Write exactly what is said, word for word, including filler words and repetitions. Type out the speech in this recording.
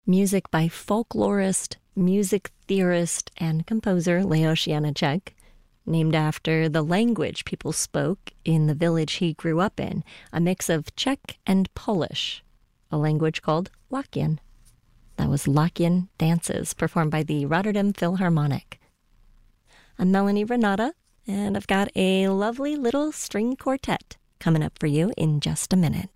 Music by folklorist, music theorist, and composer Leoš Janáček, named after the language people spoke in the village he grew up in, a mix of Czech and Polish, a language called Latvian. That was Latvian dances performed by the Rotterdam Philharmonic. I'm Melanie Renata, and I've got a lovely little string quartet coming up for you in just a minute.